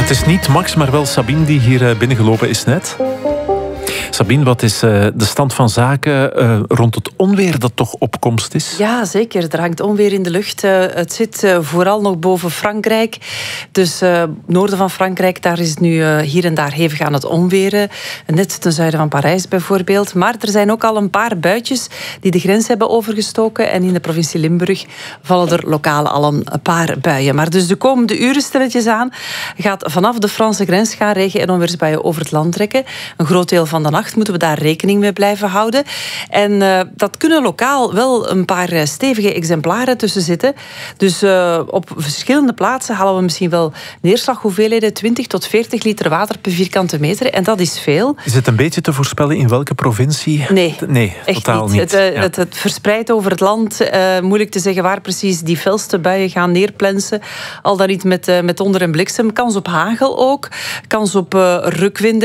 Het is niet Max, maar wel Sabine die hier binnengelopen is net. Sabine, wat is de stand van zaken rond het onweer dat toch op komst is? Ja, zeker. Er hangt onweer in de lucht. Het zit vooral nog boven Frankrijk. Dus het noorden van Frankrijk, daar is het nu hier en daar hevig aan het onweren. Net ten zuiden van Parijs bijvoorbeeld. Maar er zijn ook al een paar buitjes die de grens hebben overgestoken. En in de provincie Limburg vallen er lokaal al een paar buien. Maar dus de komende uren stilletjes aan gaat vanaf de Franse grens gaan regen- en onweersbuien over het land trekken. Een groot deel van de nacht moeten we daar rekening mee blijven houden. En dat kunnen lokaal wel een paar stevige exemplaren tussen zitten. Dus op verschillende plaatsen halen we misschien wel neerslaghoeveelheden 20 tot 40 liter water per vierkante meter. En dat is veel. Is het een beetje te voorspellen in welke provincie? Nee, echt totaal niet. Het verspreidt over het land. Moeilijk te zeggen waar precies die felste buien gaan neerplensen. Al dan niet met donder en bliksem. Kans op hagel ook. Kans op rukwinden.